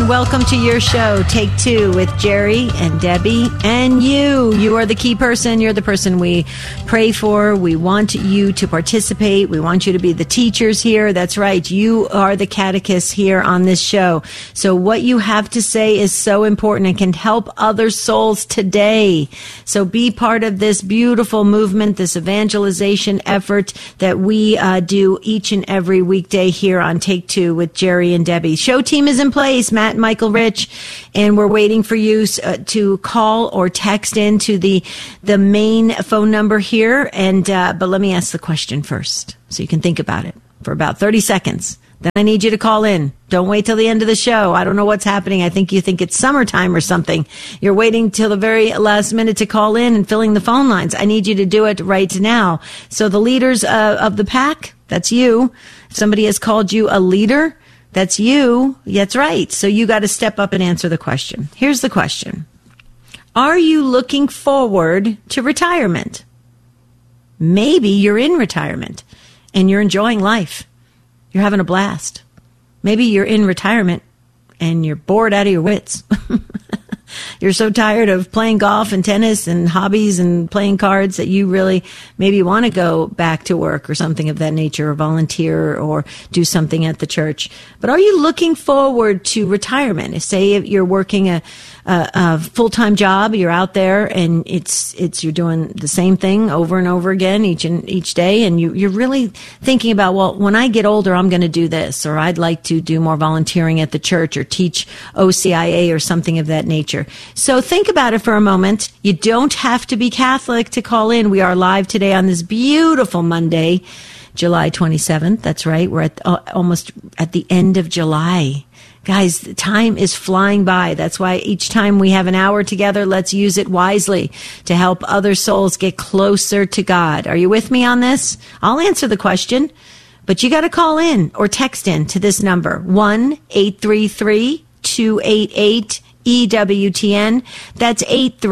welcome to your show, Take Two, with Jerry and Debbie and you. You are the key person. You're the person we pray for. We want you to participate. We want you to be the teachers here. That's right. You are the catechists here on this show. So what you have to say is so important and can help other souls today. So be part of this beautiful movement, this evangelization effort that we do each and every weekday here on Take Two with Jerry and Debbie. Show team is in place. Matt and Michael Rich, and we're waiting for you to call or text into the main phone number here. And but let me ask the question first, so you can think about it for about 30 seconds. Then I need you to call in. Don't wait till the end of the show. I don't know what's happening. I think you think it's summertime or something. You're waiting till the very last minute to call in and filling the phone lines. I need you to do it right now. So the leaders of the pack, that's you. If somebody has called you a leader, that's you. That's right. So you got to step up and answer the question. Here's the question. Are you looking forward to retirement? Maybe you're in retirement and you're enjoying life. You're having a blast. Maybe you're in retirement and you're bored out of your wits. You're so tired of playing golf and tennis and hobbies and playing cards that you really maybe want to go back to work or something of that nature, or volunteer or do something at the church. But are you looking forward to retirement? Say if you're working a full-time job, you're out there and you're doing the same thing over and over again each day, and you're really thinking about, well, when I get older, I'm going to do this, or I'd like to do more volunteering at the church or teach OCIA or something of that nature. So think about it for a moment. You don't have to be Catholic to call in. We are live today on this beautiful Monday, July 27th. That's right. We're almost at the end of July. Guys, the time is flying by. That's why each time we have an hour together, let's use it wisely to help other souls get closer to God. Are you with me on this? I'll answer the question, but you got to call in or text in to this number, 1-833-288-EWTN. That's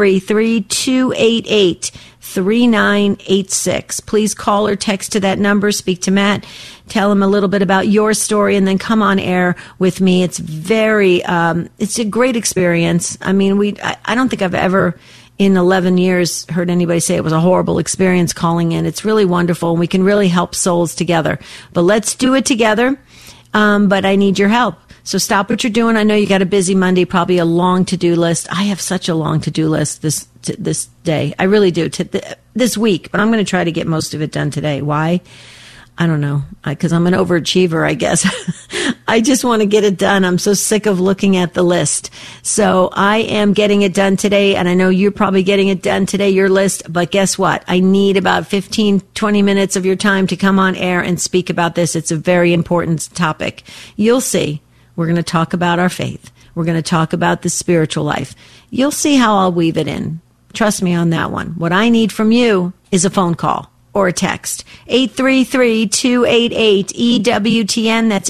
833-288-3986. Please call or text to that number. Speak to Matt. Tell him a little bit about your story and then come on air with me. It's it's a great experience. I mean, I don't think I've ever in 11 years heard anybody say it was a horrible experience calling in. It's really wonderful, and we can really help souls together. But let's do it together. But I need your help. So stop what you're doing. I know you got a busy Monday, probably a long to-do list. I have such a long to-do list this day. I really do, this week. But I'm going to try to get most of it done today. Why? I don't know. Because I'm an overachiever, I guess. I just want to get it done. I'm so sick of looking at the list. So I am getting it done today. And I know you're probably getting it done today, your list. But guess what? I need about 15, 20 minutes of your time to come on air and speak about this. It's a very important topic. You'll see. We're going to talk about our faith. We're going to talk about the spiritual life. You'll see how I'll weave it in. Trust me on that one. What I need from you is a phone call or a text. 833-288-EWTN. That's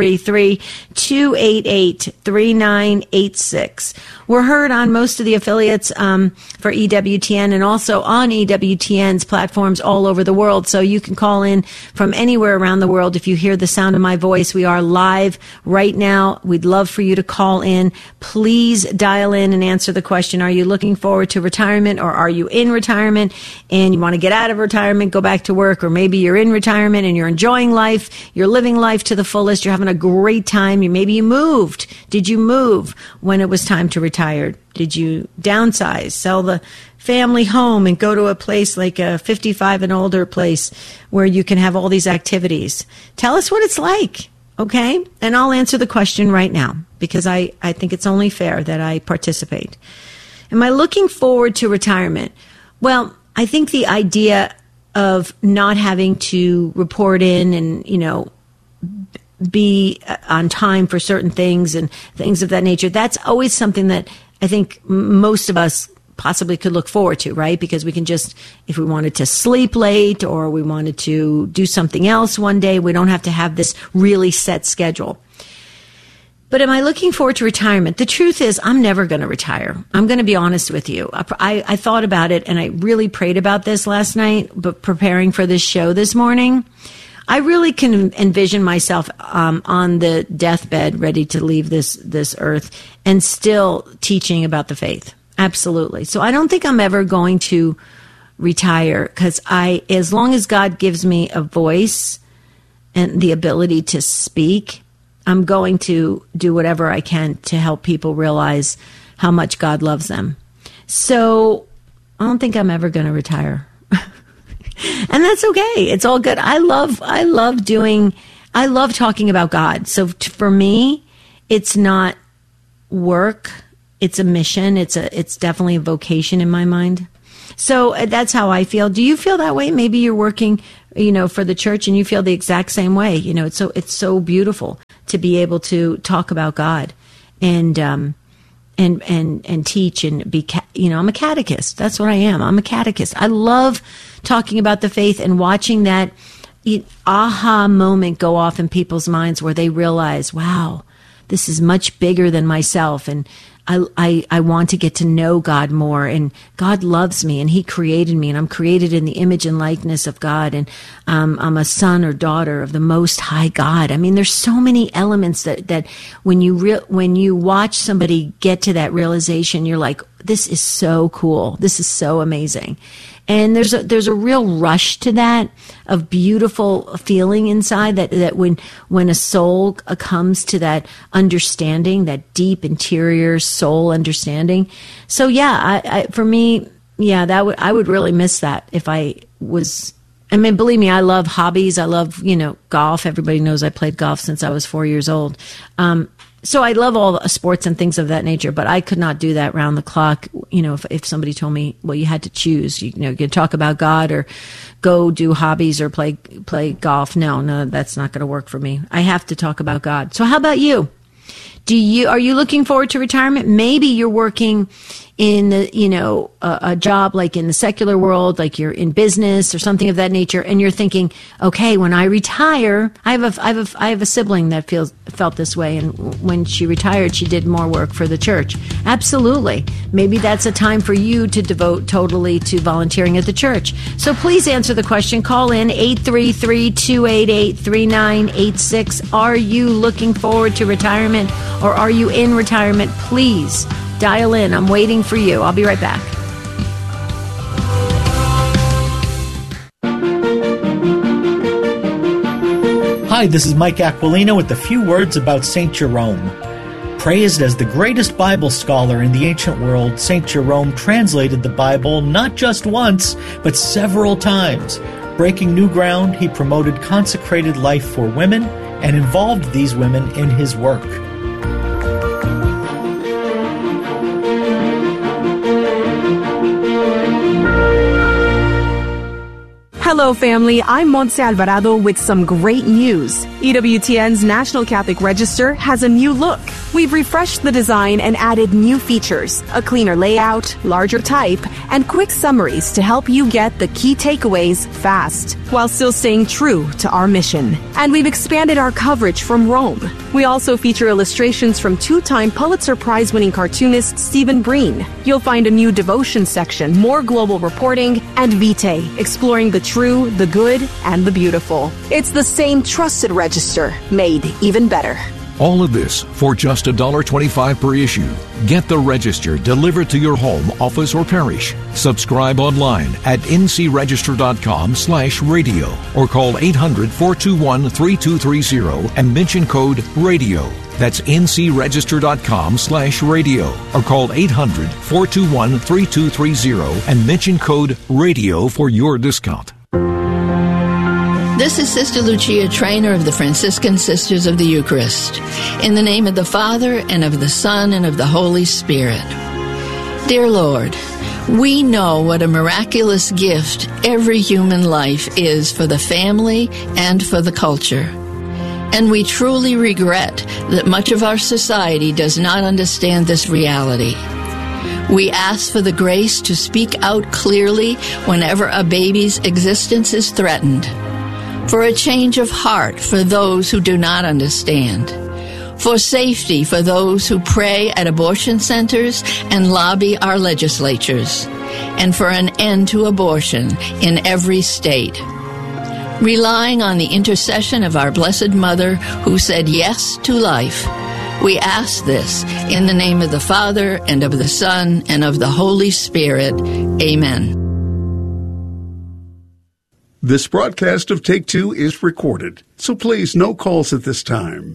833-288-3986. We're heard on most of the affiliates for EWTN and also on EWTN's platforms all over the world. So you can call in from anywhere around the world if you hear the sound of my voice. We are live right now. We'd love for you to call in. Please dial in and answer the question. Are you looking forward to retirement, or are you in retirement and you want to get out of retirement, go back to work, or maybe you're in retirement and you're enjoying life, you're living life to the fullest, you're having a great time, maybe you moved. Did you move when it was time to retire? Did you downsize, sell the family home and go to a place like a 55 and older place where you can have all these activities? Tell us what it's like, okay? And I'll answer the question right now because I think it's only fair that I participate. Am I looking forward to retirement? Well, I think the idea of not having to report in and, be on time for certain things and things of that nature, that's always something that I think most of us possibly could look forward to, right? Because we can just, if we wanted to sleep late or we wanted to do something else one day, we don't have to have this really set schedule. But am I looking forward to retirement? The truth is, I'm never going to retire. I'm going to be honest with you. I thought about it, and I really prayed about this last night, but preparing for this show this morning, I really can envision myself on the deathbed, ready to leave this earth, and still teaching about the faith. Absolutely. So I don't think I'm ever going to retire, because as long as God gives me a voice and the ability to speak, I'm going to do whatever I can to help people realize how much God loves them. So I don't think I'm ever going to retire. And that's okay. It's all good. I love talking about God. So for me, it's not work. It's a mission. It's definitely a vocation in my mind. So that's how I feel. Do you feel that way? Maybe you're working, for the church and you feel the exact same way. It's so beautiful to be able to talk about God and teach and be, I'm a catechist. That's what I am. I'm a catechist. I love talking about the faith and watching that aha moment go off in people's minds where they realize, wow, this is much bigger than myself. And I want to get to know God more, and God loves me, and He created me, and I'm created in the image and likeness of God, and I'm a son or daughter of the Most High God. I mean, there's so many elements that when you watch somebody get to that realization, you're like, this is so cool. This is so amazing. And there's a real rush to that, of beautiful feeling inside that when a soul comes to that understanding, that deep interior soul understanding. So yeah, for me, I would really miss that if I was. I mean, believe me, I love hobbies. I love, golf. Everybody knows I played golf since I was 4 years old. So I love all the sports and things of that nature, but I could not do that round the clock. If somebody told me, well, you had to choose, you could talk about God or go do hobbies or play golf. No, that's not going to work for me. I have to talk about God. So how about you? Are you looking forward to retirement? Maybe you're working in a job like in the secular world, like you're in business or something of that nature, and you're thinking, okay, when I retire, I have a sibling that felt this way, and when she retired, she did more work for the church. Absolutely. Maybe that's a time for you to devote totally to volunteering at the church. So please answer the question. Call in 833-288-3986. Are you looking forward to retirement, or are you in retirement? Please dial in. I'm waiting for you. I'll be right back. Hi, this is Mike Aquilino with a few words about St. Jerome. Praised as the greatest Bible scholar in the ancient world, St. Jerome translated the Bible not just once, but several times. Breaking new ground, he promoted consecrated life for women and involved these women in his work. Hello, family. I'm Montse Alvarado with some great news. EWTN's National Catholic Register has a new look. We've refreshed the design and added new features, a cleaner layout, larger type, and quick summaries to help you get the key takeaways fast, while still staying true to our mission. And we've expanded our coverage from Rome. We also feature illustrations from two-time Pulitzer Prize-winning cartoonist Stephen Breen. You'll find a new devotion section, more global reporting, and Vitae, exploring the true, the good, and the beautiful. It's the same trusted register, made even better. All of this for just $1.25 per issue. Get the Register delivered to your home, office, or parish. Subscribe online at ncregister.com/radio or call 800-421-3230 and mention code RADIO. That's ncregister.com/radio or call 800-421-3230 and mention code RADIO for your discount. This is Sister Lucia, trainer of the Franciscan Sisters of the Eucharist. In the name of the Father, and of the Son, and of the Holy Spirit. Dear Lord, we know what a miraculous gift every human life is for the family and for the culture. And we truly regret that much of our society does not understand this reality. We ask for the grace to speak out clearly whenever a baby's existence is threatened. For a change of heart for those who do not understand. For safety for those who pray at abortion centers and lobby our legislatures. And for an end to abortion in every state. Relying on the intercession of our Blessed Mother, who said yes to life, we ask this in the name of the Father, and of the Son, and of the Holy Spirit. Amen. This broadcast of Take Two is recorded, so please no calls at this time.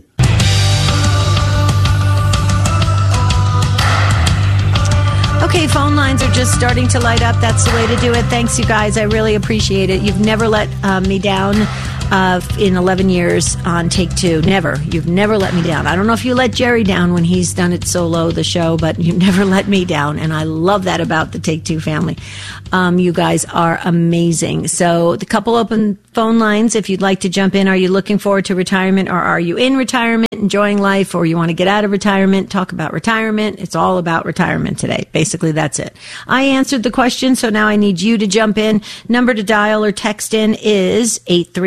Okay, phone lines are just starting to light up. That's the way to do it. Thanks, you guys. I really appreciate it. You've never let me down in 11 years on Take Two. Never. You've never let me down. I don't know if you let Jerry down when he's done it solo, the show, but you've never let me down. And I love that about the Take Two family. You guys are amazing. So the couple open phone lines, if you'd like to jump in. Are you looking forward to retirement, or are you in retirement, enjoying life, or you want to get out of retirement? Talk about retirement. It's all about retirement today. Basically, that's it. I answered the question, so now I need you to jump in. Number to dial or text in is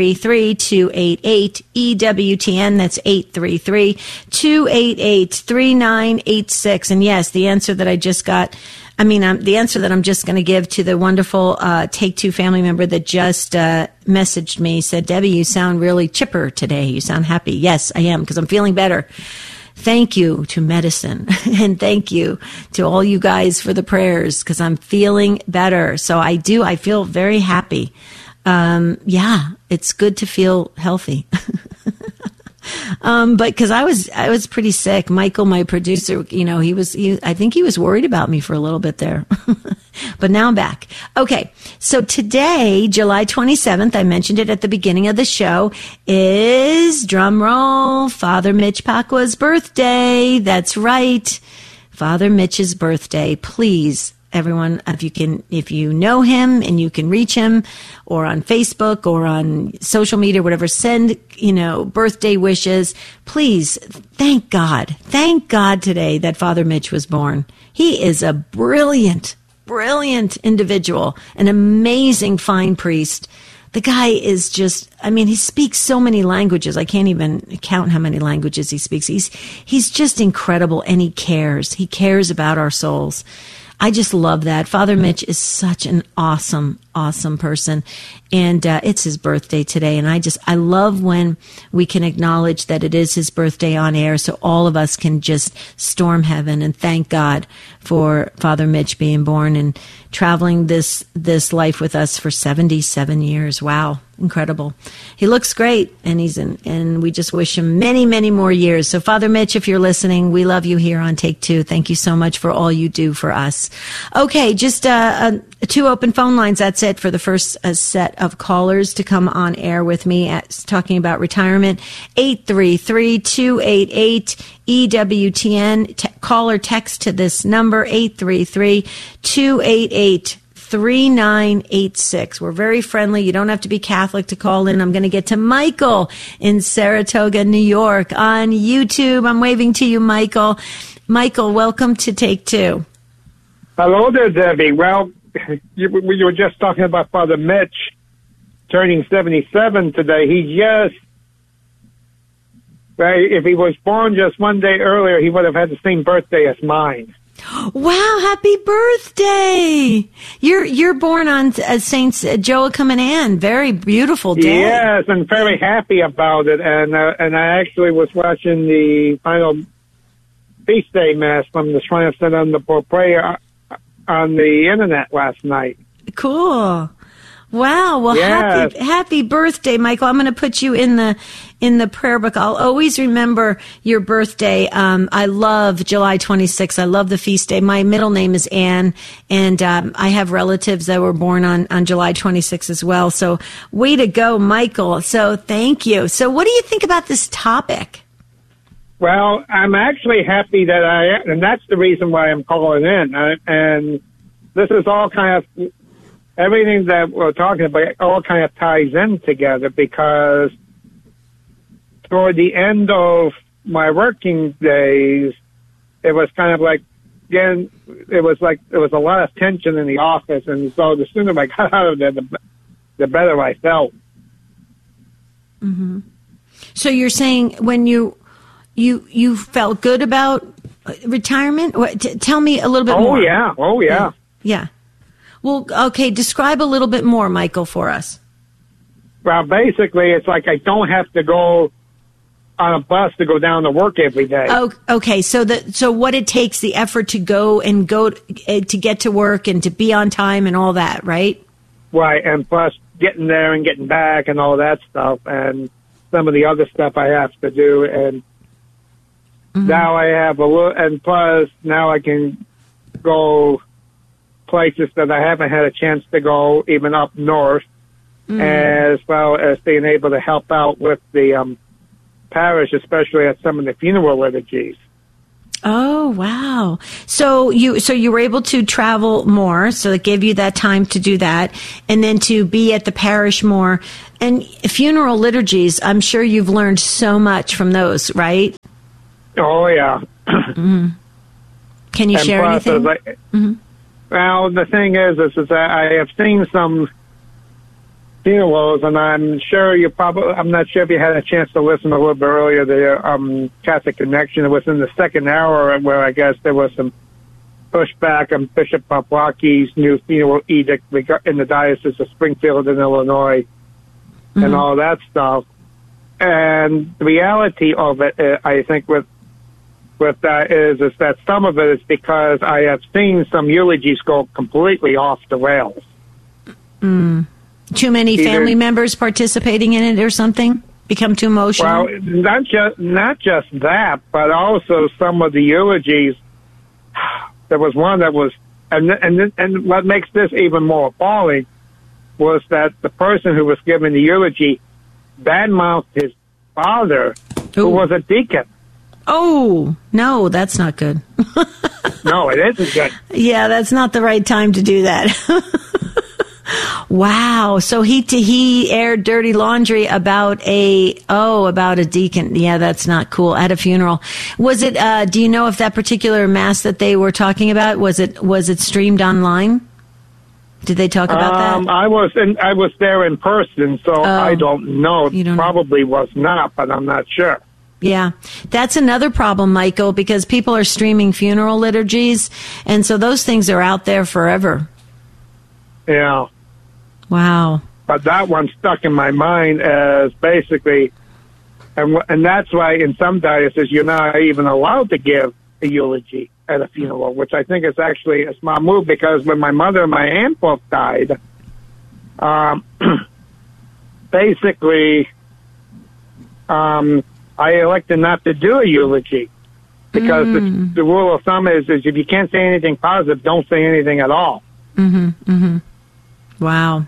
833-288-EWTN. That's 833-288-3986. And yes, the answer that I just got, the answer that I'm just going to give to the wonderful Take Two family member that just messaged me, said, Debbie, you sound really chipper today. You sound happy. Yes, I am, because I'm feeling better. Thank you to medicine, and thank you to all you guys for the prayers, because I'm feeling better. So I feel very happy. Yeah, it's good to feel healthy. But because I was pretty sick. Michael, my producer, I think he was worried about me for a little bit there, but now I'm back. Okay. So today, July 27th, I mentioned it at the beginning of the show, is, drum roll, Father Mitch Pacua's birthday. That's right. Father Mitch's birthday. Please, everyone, if you know him and you can reach him, or on Facebook or on social media, whatever, send, birthday wishes. Please, thank God today that Father Mitch was born. He is a brilliant individual, an amazing fine priest. The guy is just, he speaks so many languages. I can't even count how many languages he speaks. He's just incredible, and he cares. He cares about our souls. I just love that. Father Mitch is such an awesome person. And it's his birthday today. And I love when we can acknowledge that it is his birthday on air, so all of us can just storm heaven and thank God for Father Mitch being born and traveling this life with us for 77 years. Wow. Incredible. He looks great, and and we just wish him many, many more years. So Father Mitch, if you're listening, we love you here on Take Two. Thank you so much for all you do for us. Okay, just two open phone lines. That's it for the first set of callers to come on air with me talking about retirement. 833-288-EWTN. Call or text to this number, 833-288-3986. We're very friendly. You don't have to be Catholic to call in. I'm going to get to Michael in Saratoga, New York on YouTube. I'm waving to you, Michael. Michael, welcome to Take Two. Hello there, Debbie. Well, you were just talking about Father Mitch turning 77 today. If he was born just one day earlier, he would have had the same birthday as mine. Wow, happy birthday. You're born on Saints Joachim and Anne. Very beautiful day. Yes, I'm very happy about it. And I actually was watching the final feast day mass from the Shrine of St. Anna Prayer on the internet last night. Cool. Wow. Well, yes. Happy birthday, Michael. I'm going to put you in the prayer book. I'll always remember your birthday. I love July 26th. I love the feast day. My middle name is Anne, and I have relatives that were born on July 26th as well. So way to go, Michael. So thank you. So what do you think about this topic? Well, I'm actually happy and that's the reason why I'm calling in. And this is all kind of, everything that we're talking about all kind of ties in together, because toward the end of my working days, it was kind of like, again, it was a lot of tension in the office. And so the sooner I got out of there, the better I felt. Mm-hmm. So you're saying when you felt good about retirement? Tell me a little bit more. Oh, yeah. Yeah. Well, okay, describe a little bit more, Michael, for us. Well, basically, it's like I don't have to go on a bus to go down to work every day. Oh, okay. So what it takes, the effort to go to get to work and to be on time and all that, right? Right, and plus getting there and getting back and all that stuff, and some of the other stuff I have to do, and now I have a little, and plus now I can go places that I haven't had a chance to go, even up north, as well as being able to help out with the parish, especially at some of the funeral liturgies. Oh, wow. So you were able to travel more, so it gave you that time to do that, and then to be at the parish more. And funeral liturgies, I'm sure you've learned so much from those, right? Oh, yeah. Can you share anything? Well, the thing is that I have seen some funerals, and I'm not sure if you had a chance to listen a little bit earlier, the Catholic Connection. It was in the second hour where I guess there was some pushback on Bishop Paprocki's new funeral edict in the Diocese of Springfield in Illinois and all that stuff. And the reality of it, I think, with that is that some of it is because I have seen some eulogies go completely off the rails. Too many family members participating in it or something? Become too emotional? Well, not just that, but also some of the eulogies. There was one that was, and what makes this even more appalling was that the person who was giving the eulogy badmouthed his father, who was a deacon. Oh, no, that's not good. No, it isn't good. Yeah, that's not the right time to do that. Wow. So he aired dirty laundry about a deacon. Yeah, that's not cool at a funeral. Was it, do you know if that particular mass that they were talking about, was it streamed online? Did they talk about that? I was there in person, so I don't know. Probably was not, but I'm not sure. Yeah, that's another problem, Michael, because people are streaming funeral liturgies, and so those things are out there forever. Yeah. Wow. But that one stuck in my mind as basically, and that's why in some dioceses you're not even allowed to give a eulogy at a funeral, which I think is actually a smart move, because when my mother and my aunt both died, basically, I elected not to do a eulogy, because the rule of thumb is if you can't say anything positive, don't say anything at all. Wow.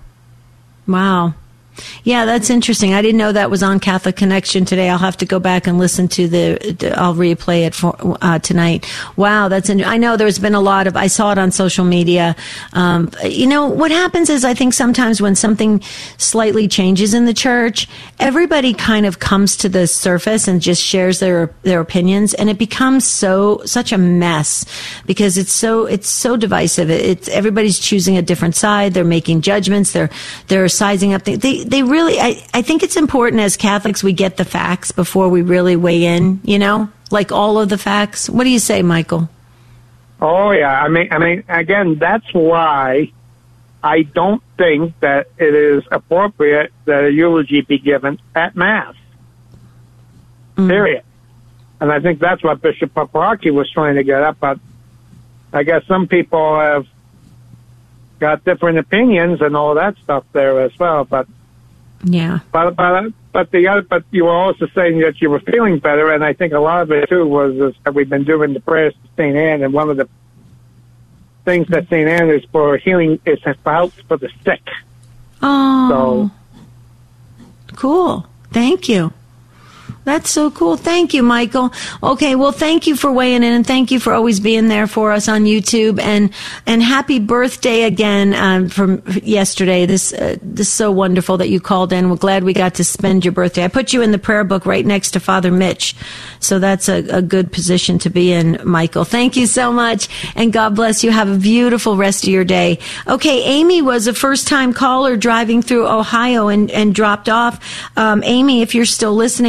Yeah, that's interesting. I didn't know that was on Catholic Connection today. I'll have to go back and listen to I'll replay it for tonight. Wow, I know there's been a lot of, I saw it on social media. What happens is I think sometimes when something slightly changes in the church, everybody kind of comes to the surface and just shares their opinions, and it becomes such a mess because it's so divisive. Everybody's choosing a different side. They're making judgments. They're sizing up things. They really, I think it's important as Catholics we get the facts before we really weigh in, like all of the facts. What do you say, Michael? Oh, yeah. I mean, again, that's why I don't think that it is appropriate that a eulogy be given at Mass. Period. And I think that's what Bishop Paprocki was trying to get at, but I guess some people have got different opinions and all that stuff there as well, but yeah. But you were also saying that you were feeling better, and I think a lot of it too was that we've been doing the prayers to St. Anne, and one of the things that St. Anne is for healing is help for the sick. Oh, so cool! Thank you. That's so cool. Thank you, Michael. Okay, well, thank you for weighing in, and thank you for always being there for us on YouTube. And happy birthday again from yesterday. This is so wonderful that you called in. We're glad we got to spend your birthday. I put you in the prayer book right next to Father Mitch, so that's a good position to be in, Michael. Thank you so much, and God bless you. Have a beautiful rest of your day. Okay, Amy was a first-time caller driving through Ohio and dropped off. Amy, if you're still listening, if you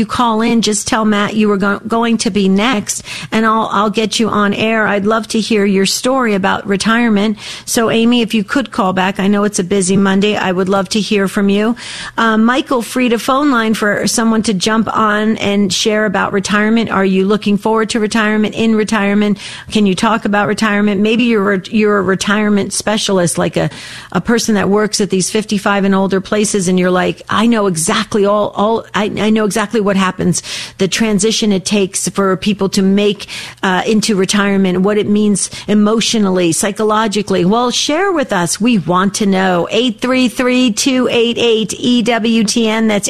you call in, just tell Matt you were going to be next, and I'll get you on air. I'd love to hear your story about retirement. So, Amy, if you could call back, I know it's a busy Monday. I would love to hear from you. Michael freed a phone line for someone to jump on and share about retirement. Are you looking forward to retirement, in retirement? Can you talk about retirement? Maybe you're a retirement specialist, like a person that works at these 55 and older places, and you're like, I know exactly I know exactly what happens, the transition it takes for people to make into retirement, what it means emotionally, psychologically. Well, share with us. We want to know. 833-288-EWTN. That's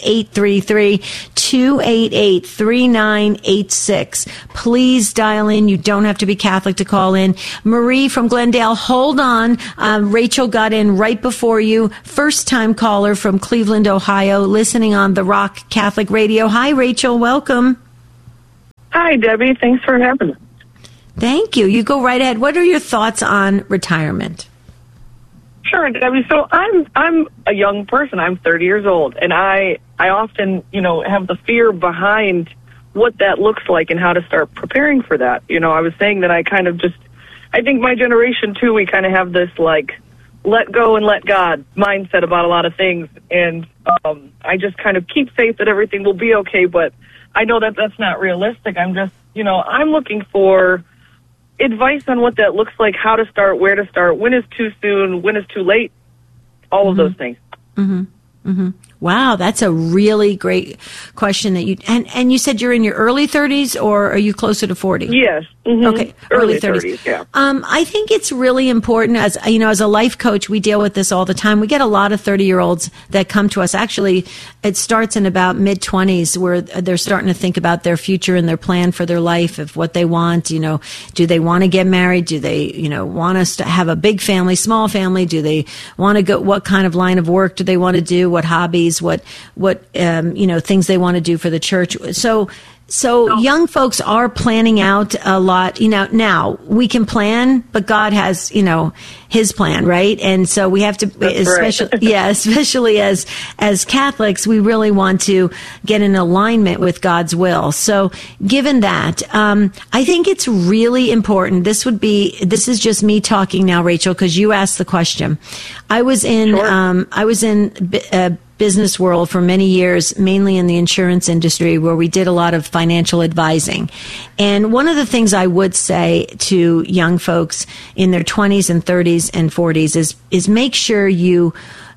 833-288-3986. Please dial in. You don't have to be Catholic to call in. Marie from Glendale, hold on. Rachel got in right before you. First-time caller from Cleveland, Ohio, listening on The Rock Catholic Radio. Hi, Rachel. Welcome. Hi, Debbie. Thanks for having me. Thank you. You go right ahead. What are your thoughts on retirement? Sure, Debbie. So I'm a young person. I'm 30 years old, and I often, have the fear behind what that looks like and how to start preparing for that. I was saying that I think my generation too, we kind of have this like let go and let God mindset about a lot of things, and I just kind of keep faith that everything will be okay, but I know that that's not realistic. I'm just, I'm looking for advice on what that looks like, how to start, where to start, when is too soon, when is too late, all of those things. Mm-hmm. Mm-hmm. Wow, that's a really great question that and you said you're in your early 30s, or are you closer to 40? Yes. Mm-hmm. Okay, early 30s. Yeah. I think it's really important, as a life coach, we deal with this all the time. We get a lot of 30-year-olds that come to us. Actually, it starts in about mid-20s, where they're starting to think about their future and their plan for their life, of what they want. Do they want to get married? Do they, want us to have a big family, small family? Do they want to go? What kind of line of work do they want to do? What hobbies? What things they want to do for the church? So young folks are planning out a lot. Now we can plan, but God has, His plan, right? And so we have to, especially as Catholics, we really want to get in alignment with God's will. So given that, I think it's really important. This is just me talking now, Rachel, because you asked the question. I was in business world for many years, mainly in the insurance industry, where we did a lot of financial advising. And one of the things I would say to young folks in their 20s and 30s and 40s is make sure you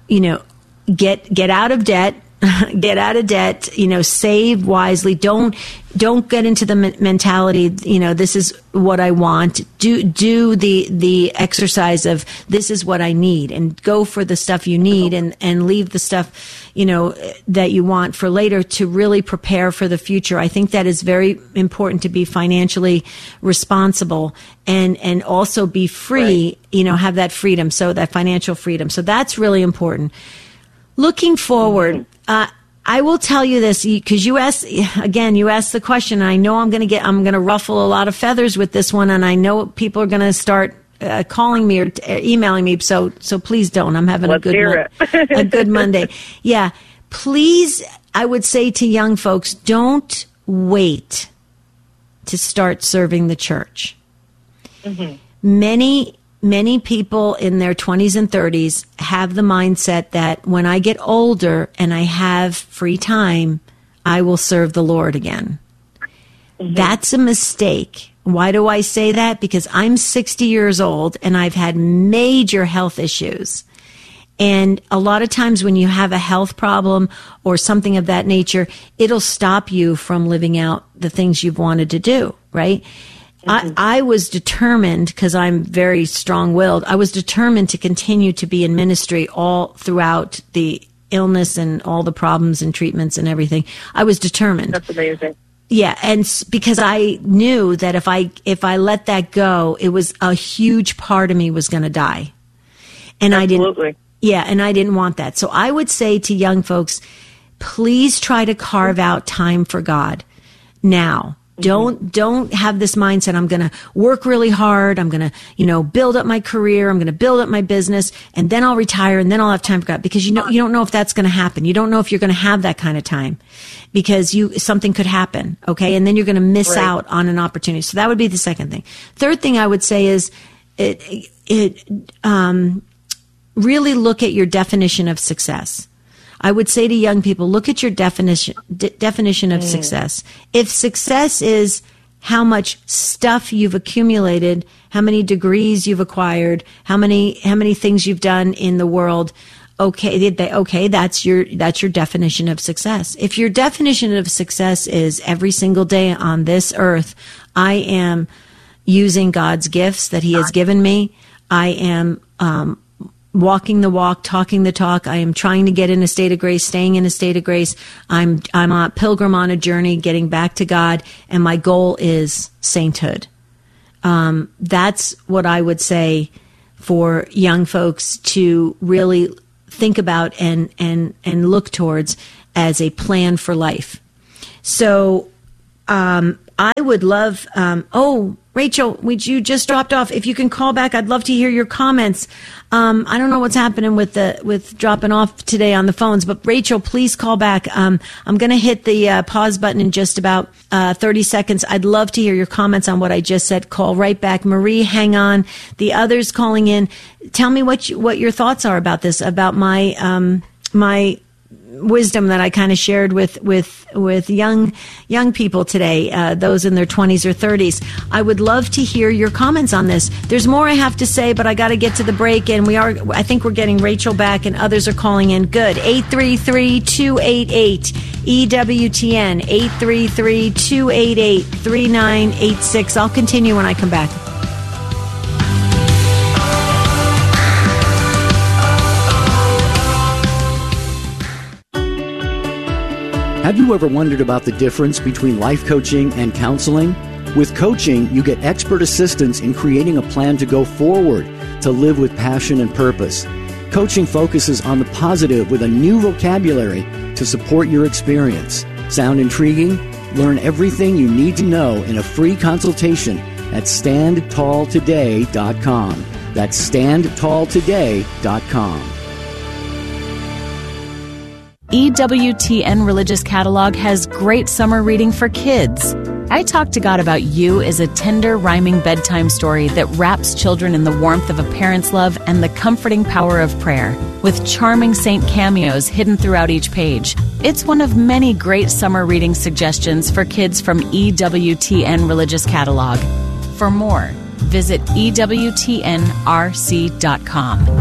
get out of debt. Get out of debt, save wisely. Don't get into the mentality, this is what I want. Do the exercise of this is what I need, and go for the stuff you need, and leave the stuff, that you want for later, to really prepare for the future. I think that is very important, to be financially responsible and also be free, right. Have that freedom. So that financial freedom. So that's really important. Looking forward, I will tell you this, because you asked the question, and I know I'm going to ruffle a lot of feathers with this one, and I know people are going to start calling me or emailing me. So please don't. I'm having a good Monday. Yeah, please. I would say to young folks, don't wait to start serving the church. Mm-hmm. Many people in their 20s and 30s have the mindset that when I get older and I have free time, I will serve the Lord again. Mm-hmm. That's a mistake. Why do I say that? Because I'm 60 years old and I've had major health issues. And a lot of times when you have a health problem or something of that nature, it'll stop you from living out the things you've wanted to do, right? I was determined, because I'm very strong-willed, I was determined to continue to be in ministry all throughout the illness and all the problems and treatments and everything. I was determined. That's amazing. Yeah, and because I knew that if I let that go, it was a huge part of me was going to die. And Absolutely. I didn't want that. So I would say to young folks, please try to carve out time for God now. Don't have this mindset. I'm going to work really hard. I'm going to, build up my career. I'm going to build up my business, and then I'll retire, and then I'll have time for God, because you don't know if that's going to happen. You don't know if you're going to have that kind of time, because something could happen. Okay. And then you're going to miss out on an opportunity. So that would be the second thing. Third thing I would say is really look at your definition of success. I would say to young people, look at your definition of success. If success is how much stuff you've accumulated, how many degrees you've acquired, how many things you've done in the world, okay, that's your definition of success. If your definition of success is every single day on this earth, I am using God's gifts that He has given me, I am walking the walk, talking the talk. I am trying to get in a state of grace, staying in a state of grace. I'm a pilgrim on a journey, getting back to God, and my goal is sainthood. That's what I would say for young folks to really think about and look towards as a plan for life. So, I would love, Rachel, you just dropped off. If you can call back, I'd love to hear your comments. I don't know what's happening with dropping off today on the phones, but Rachel, please call back. I'm going to hit the pause button in just about 30 seconds. I'd love to hear your comments on what I just said. Call right back. Marie, hang on. The others calling in, tell me what your thoughts are about this, about my wisdom that I kind of shared with young people today, those in their 20s or 30s. I would love to hear your comments on this. There's more I have to say, but I got to get to the break, and I think we're getting Rachel back, and others are calling in. Good. 833-288 EWTN, 833-288-3986. I'll continue when I come back. Have you ever wondered about the difference between life coaching and counseling? With coaching, you get expert assistance in creating a plan to go forward, to live with passion and purpose. Coaching focuses on the positive with a new vocabulary to support your experience. Sound intriguing? Learn everything you need to know in a free consultation at StandTallToday.com. That's StandTallToday.com. EWTN Religious Catalog has great summer reading for kids. I Talk to God About You is a tender, rhyming bedtime story that wraps children in the warmth of a parent's love and the comforting power of prayer, with charming saint cameos hidden throughout each page. It's one of many great summer reading suggestions for kids from EWTN Religious Catalog. For more, visit EWTNRC.com.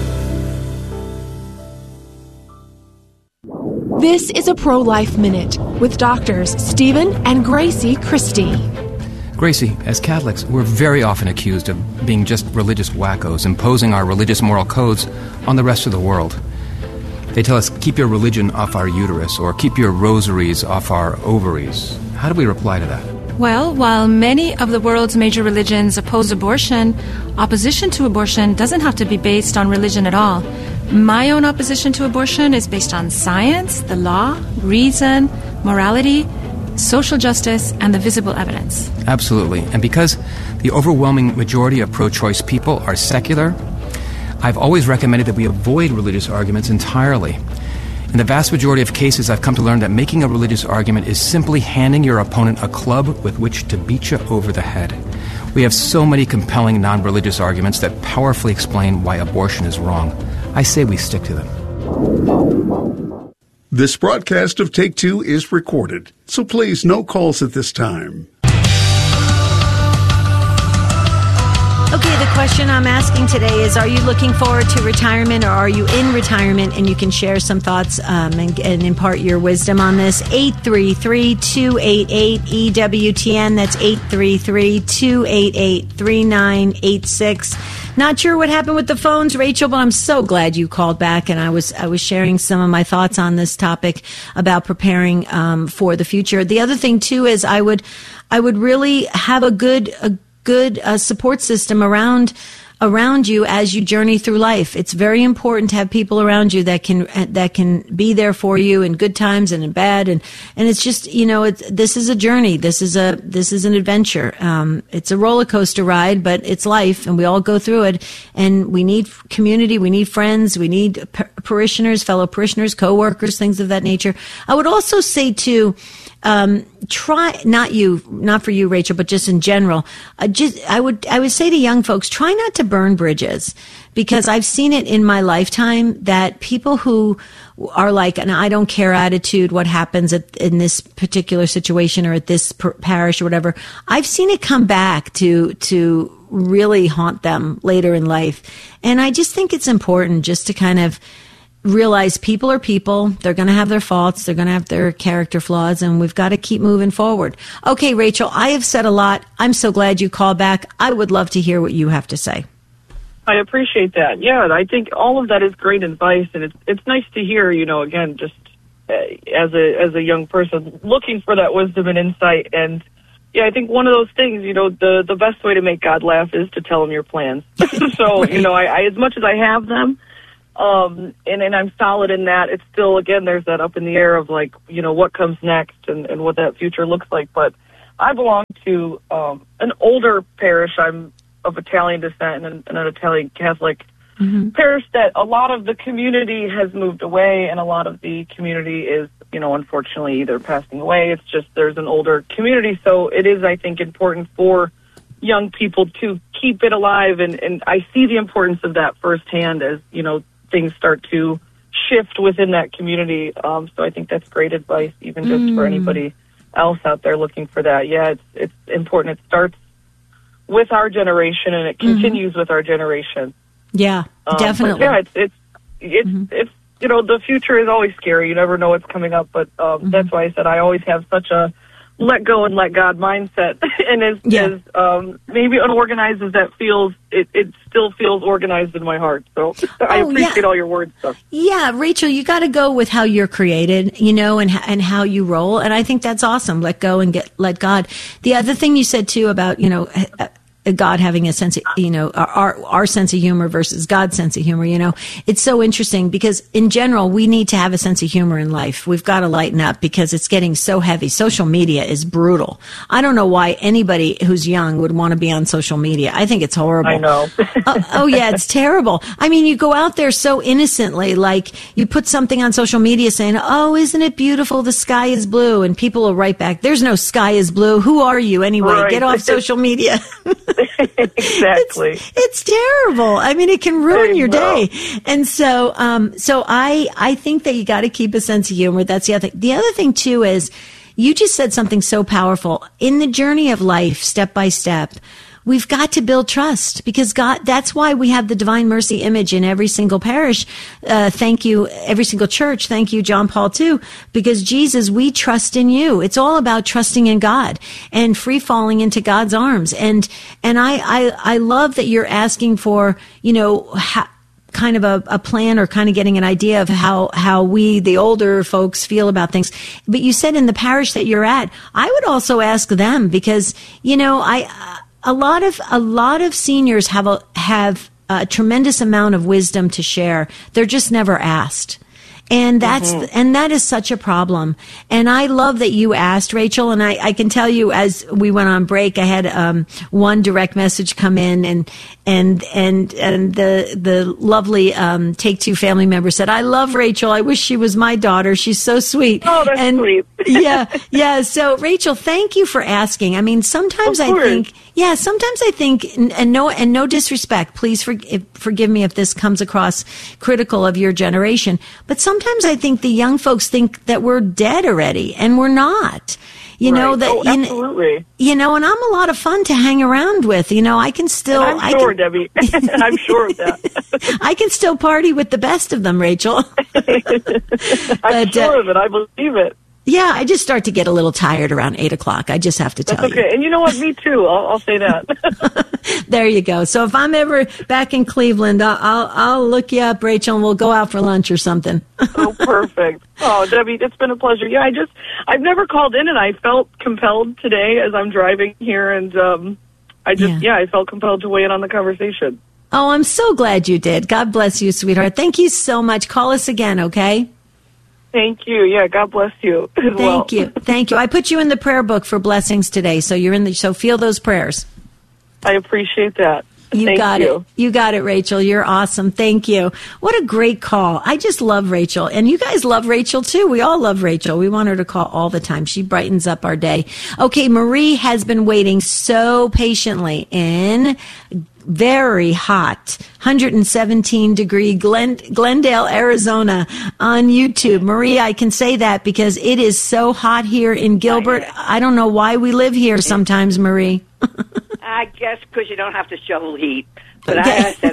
This is a Pro-Life Minute with doctors Stephen and Gracie Christie. Gracie, as Catholics, we're very often accused of being just religious wackos, imposing our religious moral codes on the rest of the world. They tell us, keep your religion off our uterus, or keep your rosaries off our ovaries. How do we reply to that? Well, while many of the world's major religions oppose abortion, opposition to abortion doesn't have to be based on religion at all. My own opposition to abortion is based on science, the law, reason, morality, social justice, and the visible evidence. Absolutely. And because the overwhelming majority of pro-choice people are secular, I've always recommended that we avoid religious arguments entirely. In the vast majority of cases, I've come to learn that making a religious argument is simply handing your opponent a club with which to beat you over the head. We have so many compelling non-religious arguments that powerfully explain why abortion is wrong. I say we stick to them. This broadcast of Take Two is recorded, so please no calls at this time. Okay, the question I'm asking today is, are you looking forward to retirement, or are you in retirement? And you can share some thoughts and impart your wisdom on this. 833-288-EWTN. That's 833-288-3986. Not sure what happened with the phones, Rachel, but I'm so glad you called back, and I was sharing some of my thoughts on this topic about preparing for the future. The other thing too is I would really have a good support system around around you as you journey through life. It's very important to have people around you that can be there for you in good times and in bad. And it's just, this is a journey. This is an adventure. It's a roller coaster ride, but it's life, and we all go through it. And we need community. We need friends. We need parishioners, fellow parishioners, co-workers, things of that nature. I would also say too, not for you, Rachel, but just in general, I would say to young folks, try not to burn bridges, because I've seen it in my lifetime that people who are like an I don't care attitude, what happens in this particular situation or at this parish or whatever, I've seen it come back to really haunt them later in life. And I just think it's important just to kind of realize people are people. They're going to have their faults. They're going to have their character flaws, and we've got to keep moving forward. Okay, Rachel, I have said a lot. I'm so glad you called back. I would love to hear what you have to say. I appreciate that. Yeah, I think all of that is great advice, and it's nice to hear, again, just as a young person looking for that wisdom and insight. And yeah, I think one of those things, the best way to make God laugh is to tell him your plans. So, I as much as I have them, and I'm solid in that, it's still, again, there's that up in the air of like, what comes next and what that future looks like. But I belong to an older parish. I'm of Italian descent and an Italian Catholic parish that a lot of the community has moved away, and a lot of the community is, unfortunately either passing away. It's just there's an older community. So it is, I think, important for young people to keep it alive. And I see the importance of that firsthand as, things start to shift within that community. So I think that's great advice, even just for anybody else out there looking for that. Yeah, it's important. It starts with our generation, and it continues with our generation. Yeah, definitely. Yeah, it's the future is always scary. You never know what's coming up, but that's why I said I always have such a let go and let God mindset. And as maybe unorganized as that feels, it still feels organized in my heart. So I appreciate all your words. So. Yeah, Rachel, you got to go with how you're created, and how you roll. And I think that's awesome. Let go and let God. The other thing you said too about, God having a sense of, our sense of humor versus God's sense of humor, it's so interesting because in general, we need to have a sense of humor in life. We've got to lighten up because it's getting so heavy. Social media is brutal. I don't know why anybody who's young would want to be on social media. I think it's horrible. I know. Oh yeah, it's terrible. I mean, you go out there so innocently, like you put something on social media saying, oh, isn't it beautiful? The sky is blue. And people will write back, there's no sky is blue. Who are you anyway? Right. Get off social media. Exactly. It's terrible. I mean, it can ruin your day. And so, I think that you got to keep a sense of humor. That's the other thing. The other thing too is you just said something so powerful in the journey of life, step by step. We've got to build trust because God, that's why we have the Divine Mercy image in every single parish. Thank you, every single church. Thank you, John Paul II, because Jesus, we trust in you. It's all about trusting in God and free falling into God's arms. And I love that you're asking for, kind of a plan or kind of getting an idea of how we, the older folks, feel about things. But you said in the parish that you're at, I would also ask them because, a lot of seniors have a tremendous amount of wisdom to share. They're just never asked. And that is such a problem. And I love that you asked, Rachel, and I can tell you as we went on break, I had one direct message come in and the lovely Take Two family member said, I love Rachel. I wish she was my daughter. She's so sweet. Oh, that's sweet. Yeah. So Rachel, thank you for asking. I mean, sometimes I think, and no disrespect, please forgive me if this comes across critical of your generation, but sometimes I think the young folks think that we're dead already, and we're not. Absolutely. And I'm a lot of fun to hang around with. I can still. And I'm sure, Debbie. I'm sure of that. I can still party with the best of them, Rachel. I'm sure of it. I believe it. Yeah, I just start to get a little tired around 8:00. I just have to tell you. Okay, and you know what? Me too. I'll say that. There you go. So if I'm ever back in Cleveland, I'll look you up, Rachel, and we'll go out for lunch or something. Oh, perfect. Oh, Debbie, it's been a pleasure. Yeah, I've never called in, and I felt compelled today as I'm driving here, and I felt compelled to weigh in on the conversation. Oh, I'm so glad you did. God bless you, sweetheart. Thank you so much. Call us again, okay? Thank you. Yeah, God bless you as well. Thank you. Thank you. I put you in the prayer book for blessings today, so so feel those prayers. I appreciate that. You got it. You got it, Rachel. You're awesome. Thank you. What a great call. I just love Rachel. And you guys love Rachel, too. We all love Rachel. We want her to call all the time. She brightens up our day. Okay, Marie has been waiting so patiently in very hot, 117-degree Glendale, Arizona on YouTube. Marie, I can say that because it is so hot here in Gilbert. I don't know why we live here sometimes, Marie. I guess because you don't have to shovel heat. But I said,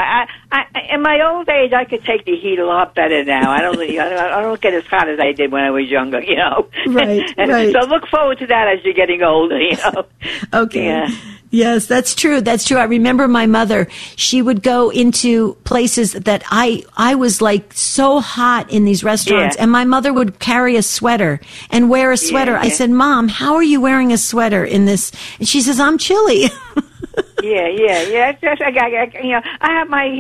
in my old age, I could take the heat a lot better now. I don't get as hot as I did when I was younger, you know. Right, and right. So look forward to that as you're getting older, you know. Okay. Yeah. Yes, that's true. That's true. I remember my mother, she would go into places that I was like so hot in these restaurants, and my mother would carry a sweater and wear a sweater. Yeah. I said, Mom, how are you wearing a sweater in this? And she says, I'm chilly. Yeah. It's just, I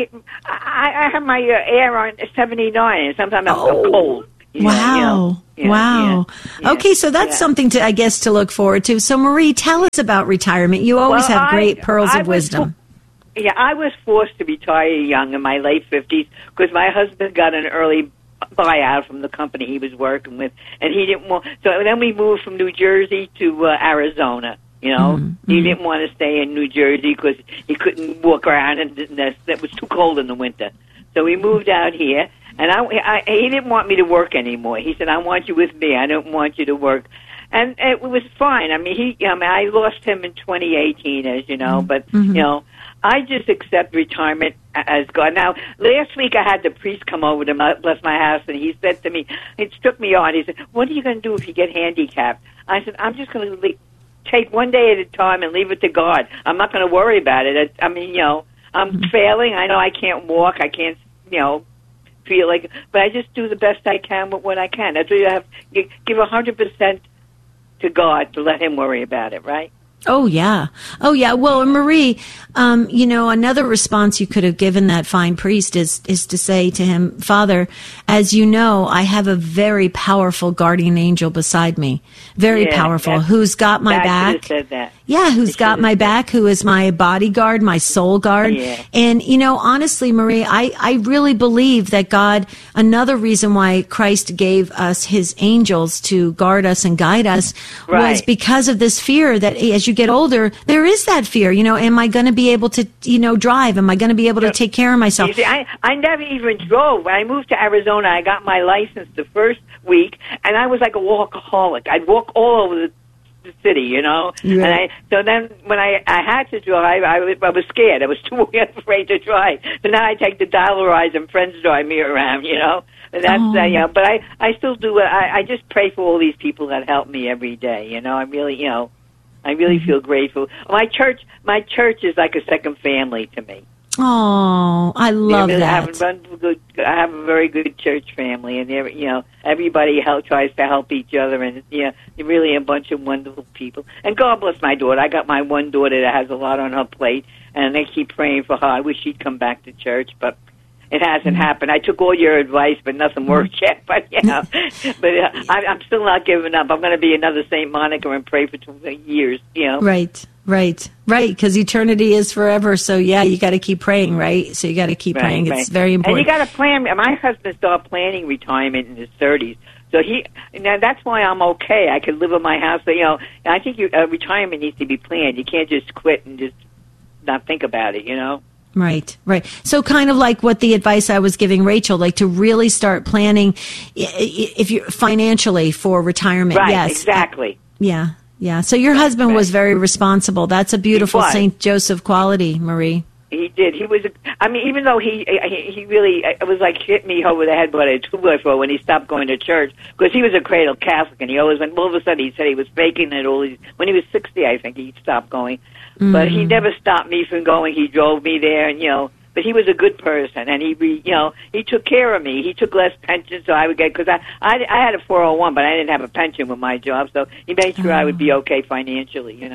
have my air on 79, and sometimes I'm cold. Wow. Wow. Okay, so that's something to, I guess, to look forward to. So, Marie, tell us about retirement. You always have great pearls of wisdom. I was forced to retire young in my late 50s because my husband got an early buyout from the company he was working with, and he didn't want. So then we moved from New Jersey to Arizona. You know, he didn't want to stay in New Jersey because he couldn't walk around, and it was too cold in the winter. So we moved out here. And he didn't want me to work anymore. He said, I want you with me. I don't want you to work. And it was fine. I mean, I lost him in 2018, as you know. But, you know, I just accept retirement as God. Now, last week I had the priest come over to bless my house, and he said to me, it struck me on. He said, what are you going to do if you get handicapped? I said, I'm just going to take one day at a time and leave it to God. I'm not going to worry about it. I mean, you know, I'm failing. I know I can't walk. I can't, you know, feel like, but I just do the best I can with what I can. That's what you have. You give 100% to God to let Him worry about it, right? Oh, yeah. Well, Marie, you know, another response you could have given that fine priest is to say to him, Father, as you know, I have a very powerful guardian angel beside me. Very powerful. Who's got my back. Said that. Yeah, who's got my back, who is my bodyguard, my soul guard. Yeah. And, you know, honestly, Marie, I really believe that God, another reason why Christ gave us his angels to guard us and guide us was because of this fear that as you get older, there is that fear, you know, am I going to be able to, you know, drive? Am I going to be able to take care of myself? You see, I never even drove. When I moved to Arizona, I got my license the first week, and I was like a walkaholic. I'd walk all over the city, you know. Yeah. And so then when I had to drive, I was scared. I was too afraid to drive. So now I take the Dial-A-Ride and friends drive me around, you know. And that's you know. But I still do it. I just pray for all these people that help me every day. You know, I really, you know, I really feel grateful. My church is like a second family to me. Oh, I love that. I have a very good church family, and you know, everybody tries to help each other, and you know, you're really a bunch of wonderful people. And God bless my daughter. I got my one daughter that has a lot on her plate, and they keep praying for her. I wish she'd come back to church, but it hasn't happened. I took all your advice, but nothing worked yet. But yeah, I'm still not giving up. I'm going to be another Saint Monica and pray for 20 years. You know, right. Because eternity is forever. So yeah, you got to keep praying, right? So you got to keep praying. It's very important. And you got to plan. My husband started planning retirement in his 30s. So now that's why I'm okay. I could live in my house. But, you know, I think retirement needs to be planned. You can't just quit and just not think about it. You know. Right. So kind of like what the advice I was giving Rachel, like to really start planning if you're financially for retirement. Right, yes. Exactly. Yeah. So your husband was very responsible. That's a beautiful St. Joseph quality, Marie. He did. He was, I mean, even though he really, it was like hit me over the head with a 2x4 when he stopped going to church, because he was a cradle Catholic, and he always went, all of a sudden he said he was faking it all these, when he was 60, I think, he stopped going. But he never stopped me from going. He drove me there, and, you know, but he was a good person, and he took care of me. He took less pension, so I would get, because I had a 401, but I didn't have a pension with my job, so he made sure I would be okay financially, you know.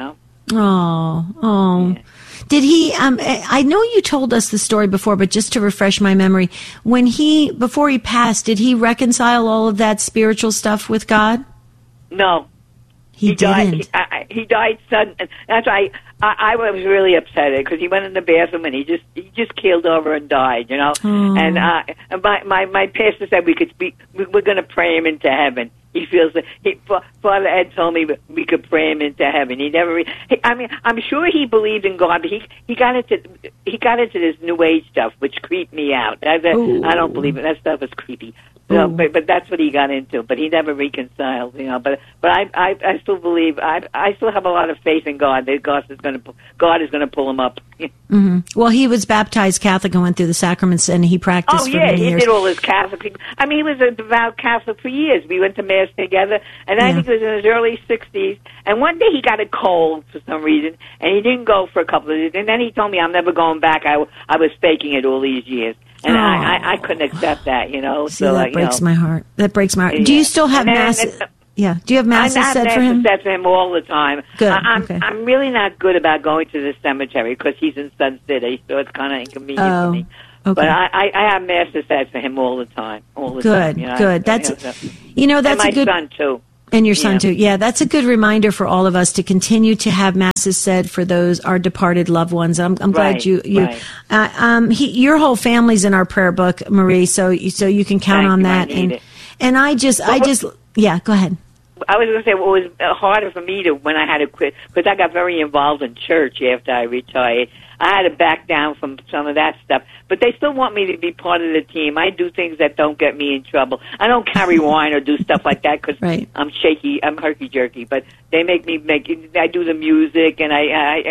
Oh. Yeah. Did he, I know you told us the story before, but just to refresh my memory, before he passed, did he reconcile all of that spiritual stuff with God? No. He didn't. He died sudden. That's why I was really upset because he went in the bathroom and he just keeled over and died, And my pastor said we're going to pray him into heaven. He feels that Father Ed told me we could pray him into heaven. He never. I'm sure he believed in God, but he got into this New Age stuff, which creeped me out. I don't believe it. That stuff is creepy. So, but that's what he got into. But he never reconciled, But I still believe. I still have a lot of faith in God. That God is going to pull him up. Mm-hmm. Well, he was baptized Catholic and went through the sacraments, and he practiced for many years. He did all his Catholic. He was a devout Catholic for years. We went to Mass together, and I think it was in his early 60s. And one day he got a cold for some reason, and he didn't go for a couple of days. And then he told me, "I'm never going back. I was faking it all these years." And I couldn't accept that, See, so that breaks my heart. That breaks my heart. Yeah. Do you still have masses? Yeah. Do you have masses said for him? I have said for him all the time. Good. I'm really not good about going to the cemetery because he's in Sun City, so it's kind of inconvenient for me. Okay. But I have masses said for him all the time. Good. That's and my son too. And your son too. Yeah, that's a good reminder for all of us to continue to have masses said for those our departed loved ones. I'm glad you. Your whole family's in our prayer book, Marie. So you can count on that. And I just go ahead. I was going to say, well, it was harder for me when I had to quit because I got very involved in church after I retired. I had to back down from some of that stuff, but they still want me to be part of the team. I do things that don't get me in trouble. I don't carry wine or do stuff like that because I'm shaky, I'm herky-jerky, but they make me I do the music and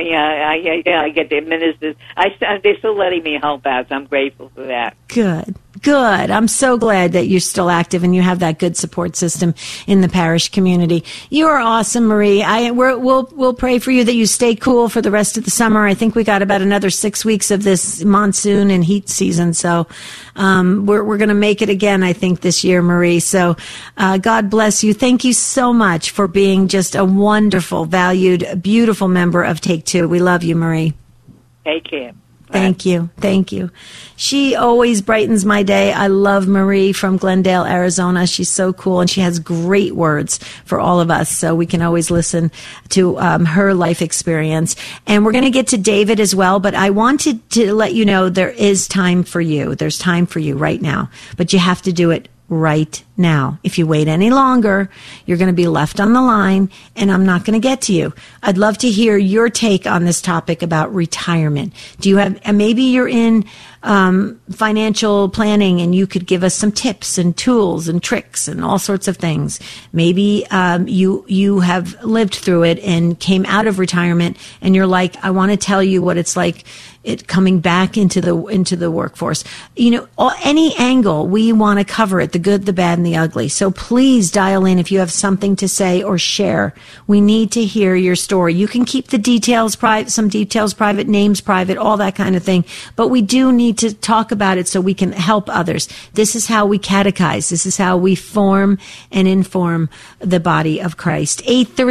I get the ministers. They're still letting me help out, so I'm grateful for that. Good. I'm so glad that you're still active and you have that good support system in the parish community. You are awesome, Marie. We'll pray for you that you stay cool for the rest of the summer. I think we got about another 6 weeks of this monsoon and heat season, so we're going to make it again, I think, this year, Marie. So God bless you. Thank you so much for being just a wonderful, valued, beautiful member of Take Two. We love you, Marie. Take care. Thank you. She always brightens my day. I love Marie from Glendale, Arizona. She's so cool, and she has great words for all of us, so we can always listen to her life experience. And we're going to get to David as well, but I wanted to let you know there is time for you. There's time for you right now, but you have to do it right now. If you wait any longer, you're going to be left on the line and I'm not going to get to you. I'd love to hear your take on this topic about retirement. Do you have, and maybe you're in financial planning and you could give us some tips and tools and tricks and all sorts of things. Maybe you have lived through it and came out of retirement and you're like, I want to tell you what it's like coming back into the workforce. Any angle, we want to cover it, the good, the bad, and the ugly. So please dial in if you have something to say or share. We need to hear your story. You can keep the details private, some details private, names private, all that kind of thing. But we do need to talk about it so we can help others. This is how we catechize. This is how we form and inform the body of Christ.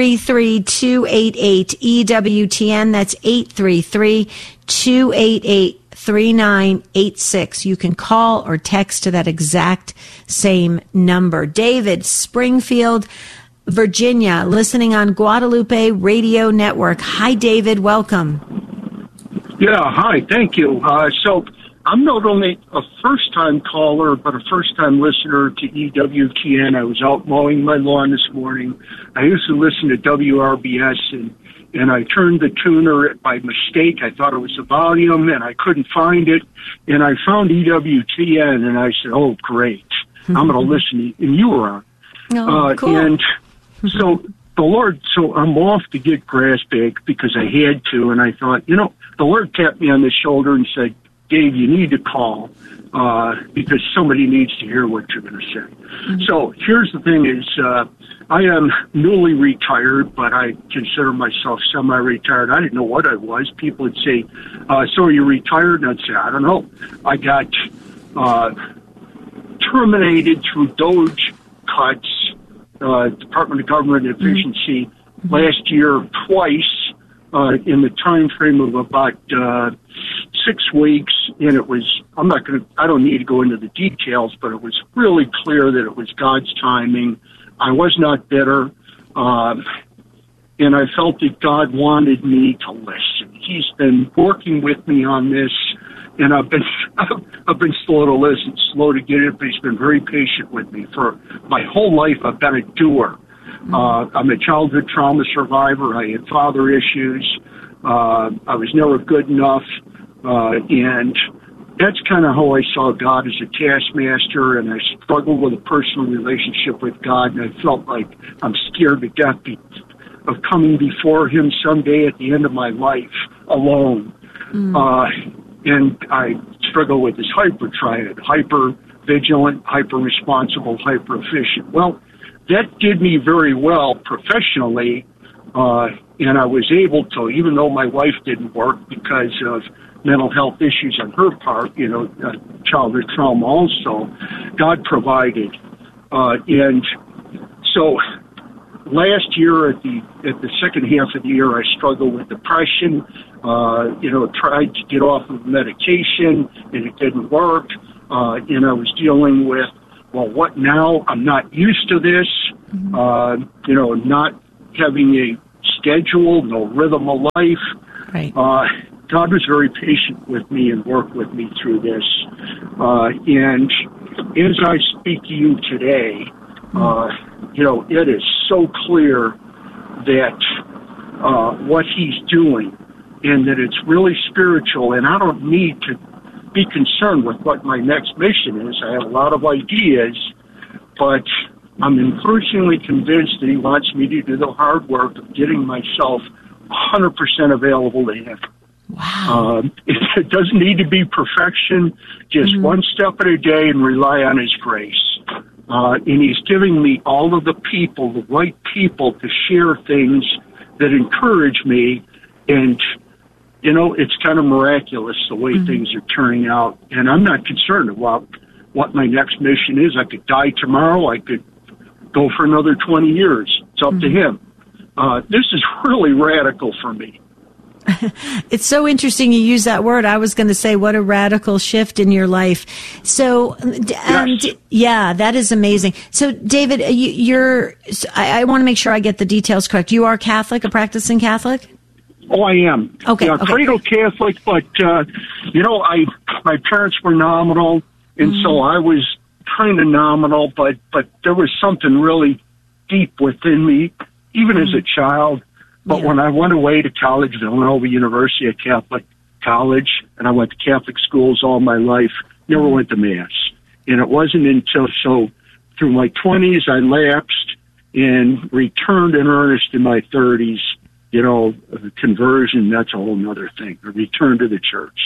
833-288-EWTN. That's 833-288-3986. You can call or text to that exact same number. David, Springfield, Virginia, listening on Guadalupe Radio Network. Hi, David. Welcome. Yeah, hi. Thank you. So I'm not only a first-time caller, but a first-time listener to EWTN. I was out mowing my lawn this morning. I used to listen to WRBS, and I turned the tuner by mistake. I thought it was the volume, and I couldn't find it. And I found EWTN, and I said, oh, great. I'm going to listen. And you were on. Oh, cool. And so the Lord, I'm off to get grass bagged because I had to. And I thought, the Lord tapped me on the shoulder and said, Dave, you need to call because somebody needs to hear what you're going to say. Mm-hmm. So here's the thing is, I am newly retired, but I consider myself semi-retired. I didn't know what I was. People would say, so are you retired? And I'd say, I don't know. I got terminated through DOGE cuts, Department of Government Efficiency, last year twice in the time frame of about 6 weeks, and it was, I don't need to go into the details, but it was really clear that it was God's timing. I was not bitter, and I felt that God wanted me to listen. He's been working with me on this, and I've been slow to listen, slow to get it, but he's been very patient with me. For my whole life, I've been a doer. I'm a childhood trauma survivor. I had father issues. I was never good enough, and that's kind of how I saw God as a taskmaster, and I struggled with a personal relationship with God, and I felt like I'm scared to death of coming before him someday at the end of my life alone. And I struggle with this hyper-triad, hyper-vigilant, hyper-responsible, hyper-efficient. Well, that did me very well professionally, and I was able to, even though my wife didn't work because of mental health issues on her part, childhood trauma also, God provided. And so last year at the second half of the year, I struggled with depression, tried to get off of medication, and it didn't work. And I was dealing with, well, what now? I'm not used to this, not having a schedule, no rhythm of life. Right. God was very patient with me and worked with me through this. And as I speak to you today, it is so clear that what he's doing and that it's really spiritual, and I don't need to be concerned with what my next mission is. I have a lot of ideas, but I'm increasingly convinced that he wants me to do the hard work of getting myself 100% available to him. Wow. It doesn't need to be perfection, just one step at a day and rely on his grace. And he's giving me all of the people, the right people, to share things that encourage me. And, it's kind of miraculous the way things are turning out. And I'm not concerned about what my next mission is. I could die tomorrow. I could go for another 20 years. It's up to him. This is really radical for me. It's so interesting you use that word. I was going to say, what a radical shift in your life. So, yeah, that is amazing. So, David, I want to make sure I get the details correct. You are Catholic, a practicing Catholic? Oh, I am. Okay. Yeah, cradle Catholic, but, my parents were nominal, and so I was kind of nominal, but there was something really deep within me, even as a child. But when I went away to college, Villanova University, a Catholic college, and I went to Catholic schools all my life, never went to Mass. And it wasn't until through my 20s, I lapsed and returned in earnest in my 30s. Conversion, that's a whole nother thing. A return to the church.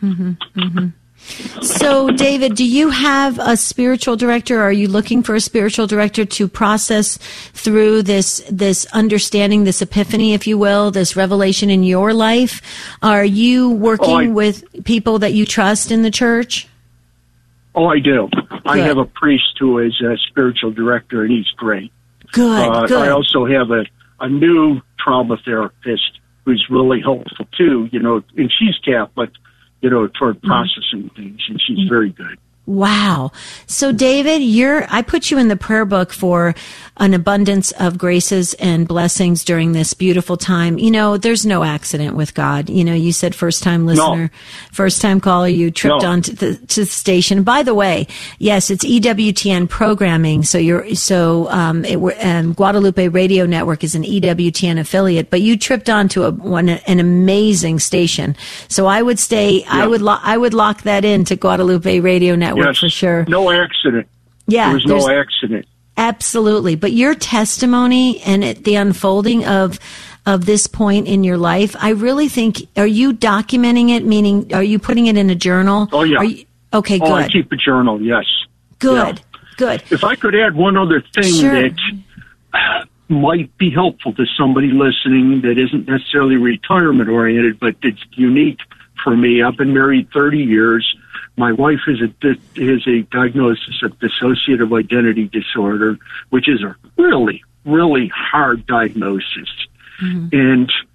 So, David, do you have a spiritual director? Or are you looking for a spiritual director to process through this understanding, this epiphany, if you will, this revelation in your life? Are you working with people that you trust in the church? Oh, I do. Good. I have a priest who is a spiritual director, and he's great. Good. I also have a new trauma therapist who's really helpful, too, and she's Catholic, for processing things, and she's very good. Wow. So, David, I put you in the prayer book for an abundance of graces and blessings during this beautiful time. There's no accident with God. You said first-time listener, first-time caller. You tripped on to the station. By the way, yes, it's EWTN programming. Guadalupe Radio Network is an EWTN affiliate, but you tripped onto an amazing station. So I would say I would lock that into Guadalupe Radio Network. Yes, for sure. No accident. Yeah. There was no accident. Absolutely. But your testimony and the unfolding of this point in your life, I really think, are you documenting it? Meaning, are you putting it in a journal? Oh, yeah. Okay, good. I keep a journal, yes. Good, good. If I could add one other thing that might be helpful to somebody listening that isn't necessarily retirement-oriented, but it's unique for me. I've been married 30 years. My wife has a diagnosis of dissociative identity disorder, which is a really, really hard diagnosis. And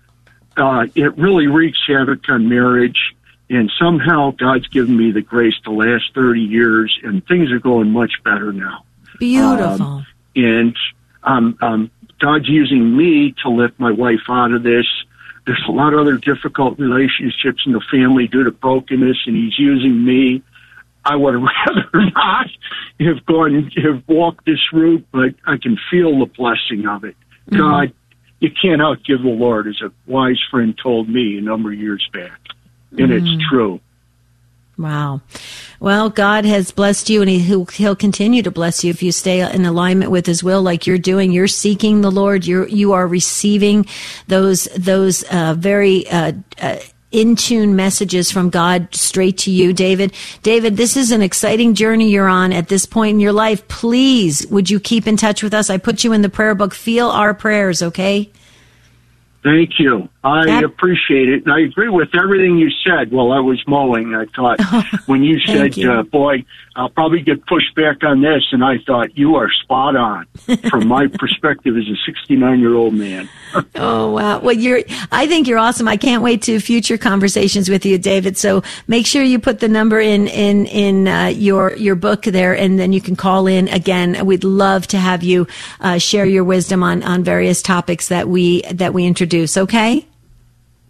it really wreaks havoc on marriage. And somehow God's given me the grace to last 30 years, and things are going much better now. Beautiful. And God's using me to lift my wife out of this. There's a lot of other difficult relationships in the family due to brokenness, and He's using me. I would have rather not have walked this route, but I can feel the blessing of it. Mm-hmm. God, you can't outgive the Lord, as a wise friend told me a number of years back. And it's true. Wow. Well, God has blessed you, and He'll continue to bless you if you stay in alignment with His will, like you're doing. You're seeking the Lord. You are receiving those very in tune messages from God straight to you, David. David, this is an exciting journey you're on at this point in your life. Please, would you keep in touch with us? I put you in the prayer book. Feel our prayers, okay? Thank you. I appreciate it. And I agree with everything you said while I was mowing. I thought when you said, boy, I'll probably get pushed back on this. And I thought, you are spot on from my perspective as a 69-year-old man. Oh, wow. Well, I think you're awesome. I can't wait to future conversations with you, David. So make sure you put the number in your book there, and then you can call in again. We'd love to have you share your wisdom on various topics that we introduce. Okay?